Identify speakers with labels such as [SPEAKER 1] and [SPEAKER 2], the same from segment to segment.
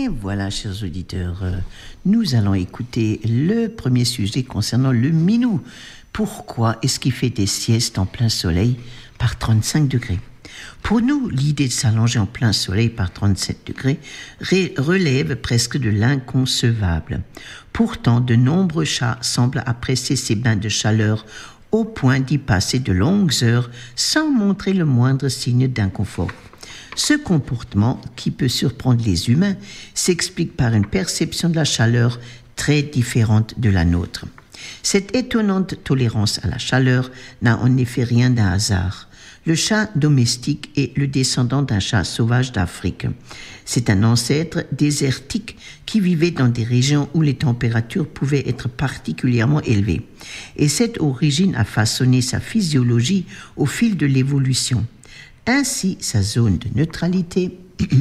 [SPEAKER 1] Et voilà, chers auditeurs, nous allons écouter le premier sujet concernant le minou. Pourquoi est-ce qu'il fait des siestes en plein soleil par 35 degrés ? Pour nous, l'idée de s'allonger en plein soleil par 37 degrés relève presque de l'inconcevable. Pourtant, de nombreux chats semblent apprécier ces bains de chaleur au point d'y passer de longues heures sans montrer le moindre signe d'inconfort. Ce comportement, qui peut surprendre les humains, s'explique par une perception de la chaleur très différente de la nôtre. Cette étonnante tolérance à la chaleur n'a en effet rien d'un hasard. Le chat domestique est le descendant d'un chat sauvage d'Afrique. C'est un ancêtre désertique qui vivait dans des régions où les températures pouvaient être particulièrement élevées. Et cette origine a façonné sa physiologie au fil de l'évolution. Ainsi, sa zone de neutralité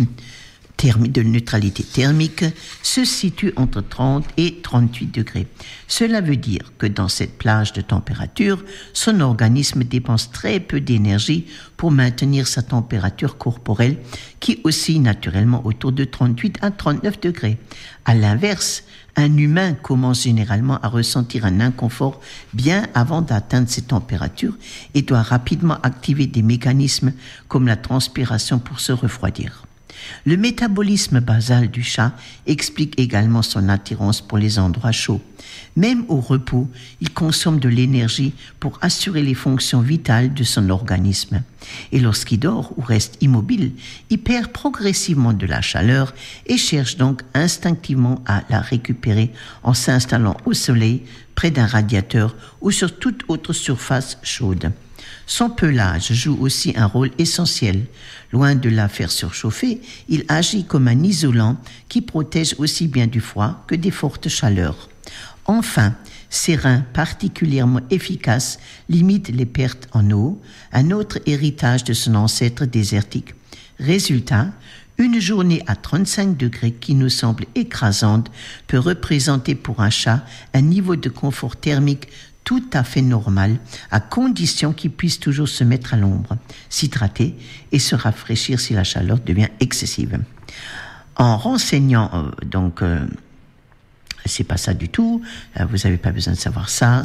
[SPEAKER 1] thermique se situe entre 30 et 38 degrés. Cela veut dire que dans cette plage de température, son organisme dépense très peu d'énergie pour maintenir sa température corporelle qui oscille naturellement autour de 38 à 39 degrés. À l'inverse, un humain commence généralement à ressentir un inconfort bien avant d'atteindre ces températures et doit rapidement activer des mécanismes comme la transpiration pour se refroidir. Le métabolisme basal du chat explique également son attirance pour les endroits chauds. Même au repos, il consomme de l'énergie pour assurer les fonctions vitales de son organisme. Et lorsqu'il dort ou reste immobile, il perd progressivement de la chaleur et cherche donc instinctivement à la récupérer en s'installant au soleil, près d'un radiateur ou sur toute autre surface chaude. Son pelage joue aussi un rôle essentiel. Loin de la faire surchauffer, il agit comme un isolant qui protège aussi bien du froid que des fortes chaleurs. Enfin, ses reins particulièrement efficaces limitent les pertes en eau, un autre héritage de son ancêtre désertique. Résultat, une journée à 35 degrés qui nous semble écrasante peut représenter pour un chat un niveau de confort thermique tout à fait normal, à condition qu'il puisse toujours se mettre à l'ombre, s'hydrater et se rafraîchir si la chaleur devient excessive. En renseignant, c'est pas ça du tout, vous n'avez pas besoin de savoir ça,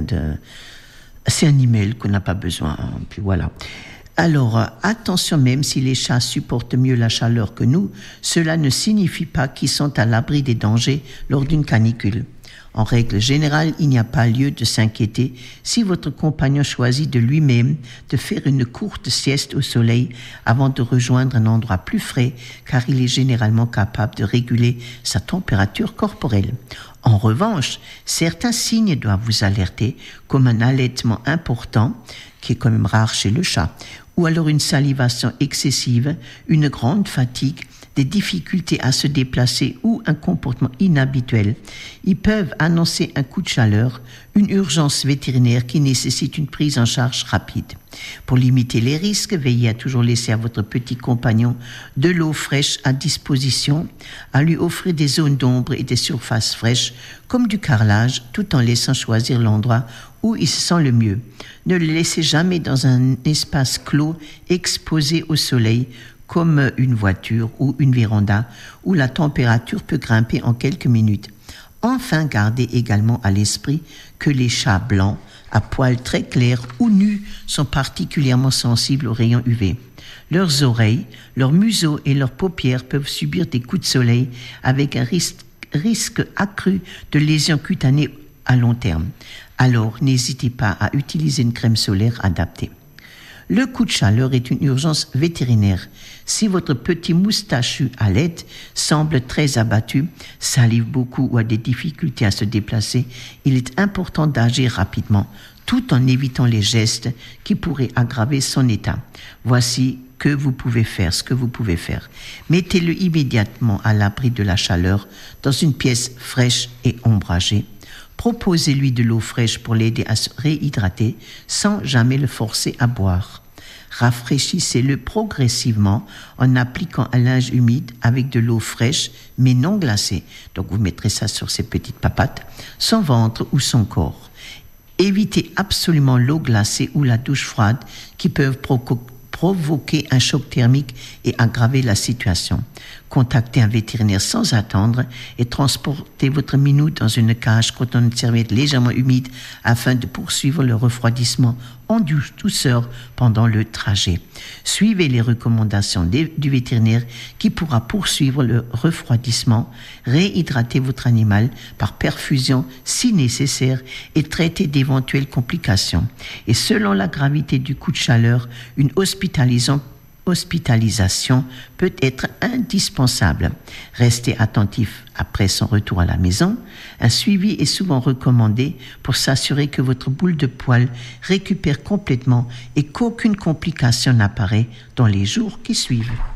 [SPEAKER 1] c'est un email qu'on n'a pas besoin, puis voilà. Alors, attention, même si les chats supportent mieux la chaleur que nous, cela ne signifie pas qu'ils sont à l'abri des dangers lors d'une canicule. En règle générale, il n'y a pas lieu de s'inquiéter si votre compagnon choisit de lui-même de faire une courte sieste au soleil avant de rejoindre un endroit plus frais, car il est généralement capable de réguler sa température corporelle. En revanche, certains signes doivent vous alerter, comme un allaitement important, qui est quand même rare chez le chat, ou alors une salivation excessive, une grande fatigue, des difficultés à se déplacer ou un comportement inhabituel. Ils peuvent annoncer un coup de chaleur, une urgence vétérinaire qui nécessite une prise en charge rapide. Pour limiter les risques, veillez à toujours laisser à votre petit compagnon de l'eau fraîche à disposition, à lui offrir des zones d'ombre et des surfaces fraîches, comme du carrelage, tout en laissant choisir l'endroit où il se sent le mieux. Ne le laissez jamais dans un espace clos, exposé au soleil, comme une voiture ou une véranda, où la température peut grimper en quelques minutes. Enfin, gardez également à l'esprit que les chats blancs, à poils très clairs ou nus, sont particulièrement sensibles aux rayons UV. Leurs oreilles, leurs museaux et leurs paupières peuvent subir des coups de soleil avec un risque accru de lésions cutanées à long terme. Alors, n'hésitez pas à utiliser une crème solaire adaptée. Le coup de chaleur est une urgence vétérinaire. Si votre petit moustachu à l'aide semble très abattu, salive beaucoup ou a des difficultés à se déplacer, il est important d'agir rapidement, tout en évitant les gestes qui pourraient aggraver son état. Voici ce que vous pouvez faire. Mettez-le immédiatement à l'abri de la chaleur dans une pièce fraîche et ombragée. Proposez-lui de l'eau fraîche pour l'aider à se réhydrater sans jamais le forcer à boire. Rafraîchissez-le progressivement en appliquant un linge humide avec de l'eau fraîche mais non glacée. Donc vous mettrez ça sur ses petites papates, son ventre ou son corps. Évitez absolument l'eau glacée ou la douche froide qui peuvent provoquer un choc thermique et aggraver la situation. Contactez un vétérinaire sans attendre et transportez votre minou dans une cage cotonnée de serviette légèrement humide afin de poursuivre le refroidissement en douceur pendant le trajet. Suivez les recommandations du vétérinaire qui pourra poursuivre le refroidissement, réhydrater votre animal par perfusion si nécessaire et traiter d'éventuelles complications. Et selon la gravité du coup de chaleur, une hospitalisation peut être indispensable. Restez attentif après son retour à la maison. Un suivi est souvent recommandé pour s'assurer que votre boule de poil récupère complètement et qu'aucune complication n'apparaît dans les jours qui suivent.